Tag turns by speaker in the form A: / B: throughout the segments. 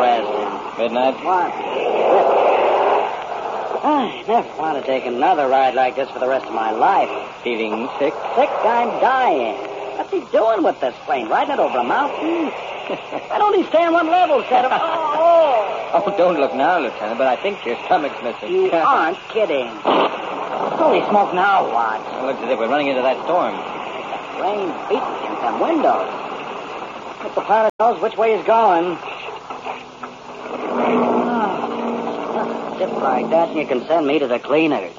A: Preston.
B: Midnight?
A: What? I never want to take another ride like this for the rest of my life.
B: Feeling sick?
A: Sick? I'm dying. What's he doing with this plane? Riding it over a mountain? I don't even stay on one level, Set him.
B: Oh, don't look now, Lieutenant, but I think your stomach's missing.
A: You aren't kidding. Holy smoke, now what?
B: It looks as if we're running into that storm.
A: Rain beating against them windows. But the pilot knows which way he's going. Oh, dip like that, and you can send me to the cleaners.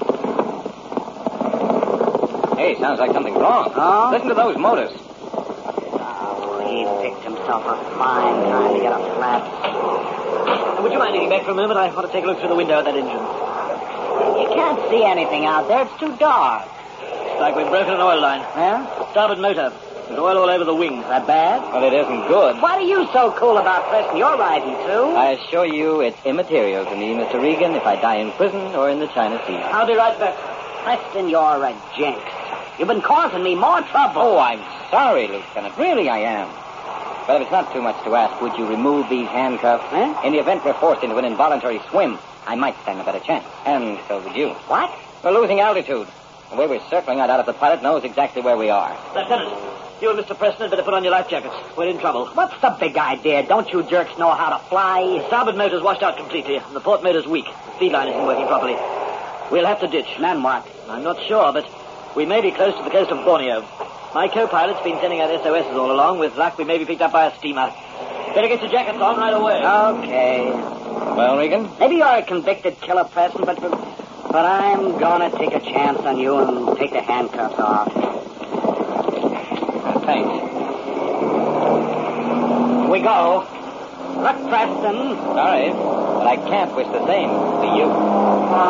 B: Hey, sounds like something's wrong.
A: Huh?
B: Listen to those motors.
A: Oh, he picked himself a fine time to get a flat.
C: Would you mind leaning back for a moment? I want to take a look through the window at that engine.
A: You can't see anything out there. It's too dark.
C: It's like we've broken an oil line.
A: Huh?
C: Starboard motor. There's oil all over the wings.
A: That bad?
B: Well, it isn't good.
A: What are you so cool about, Preston? You're riding, too.
B: I assure you it's immaterial to me, Mr. Regan, if I die in prison or in the China Sea.
C: I'll be right back.
A: Preston, you're a jinx. You've been causing me more trouble.
B: Oh, I'm sorry, Lieutenant. Really, I am. But if it's not too much to ask, would you remove these handcuffs?
A: Huh?
B: In the event we're forced into an involuntary swim, I might stand a better chance. And so would you.
A: What?
B: We're losing altitude. The way we're circling, I doubt if the pilot knows exactly where we are.
C: Lieutenant, you and Mr. Preston had better put on your life jackets. We're in trouble.
A: What's the big idea? Don't you jerks know how to fly?
C: The starboard motor's washed out completely, and the port motor's weak. The feed line isn't working properly. We'll have to ditch.
A: Then what?
C: I'm not sure, but we may be close to the coast of Borneo. My co-pilot's been sending out SOSs all along. With luck, we may be picked up by a steamer. Better get your jackets on right away.
A: Okay.
B: Well, Regan?
A: Maybe you're a convicted killer, Preston, but I'm gonna take a chance on you and take the handcuffs off.
B: Thanks.
A: We go. Look, Preston.
B: Sorry, but I can't wish the same to you.